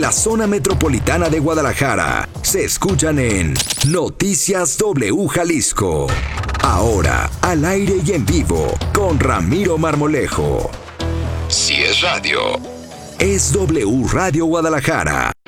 La zona metropolitana de Guadalajara se escuchan en Noticias W Jalisco. Ahora, al aire y en vivo, con Ramiro Marmolejo. Si es radio, es W Radio Guadalajara.